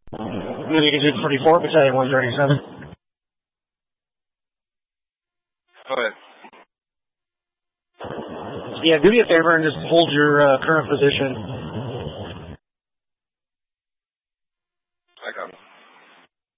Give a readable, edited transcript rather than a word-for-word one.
You can do 34, battalion 137. Go ahead. Yeah, do me a favor and just hold your current position.